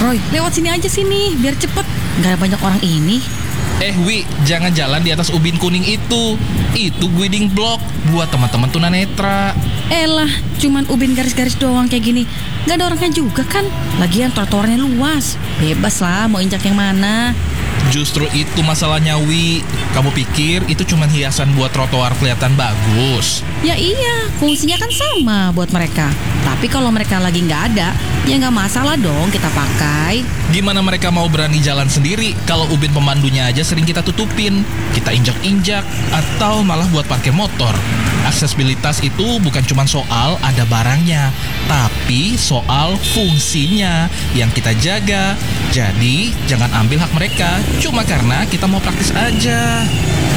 Roy, lewat sini aja sini, biar cepet. Gak ada banyak orang ini. Wi, jangan jalan di atas ubin kuning itu. Itu building block buat teman-teman tunanetra. Elah, cuman ubin garis-garis doang kayak gini. Gak ada orangnya juga kan. Lagian trotoarnya luas. Bebas lah mau injak yang mana. Justru itu masalahnya, Wi. Kamu pikir itu cuma hiasan buat trotoar kelihatan bagus? Ya iya, fungsinya kan sama buat mereka. Tapi kalau mereka lagi nggak ada, ya nggak masalah dong kita pakai. Gimana mereka mau berani jalan sendiri kalau ubin pemandunya aja sering kita tutupin, kita injak-injak, atau malah buat parkir motor? Aksesibilitas itu bukan cuma soal ada barangnya, tapi soal fungsinya yang kita jaga. Jadi jangan ambil hak mereka cuma karena kita mau praktis aja.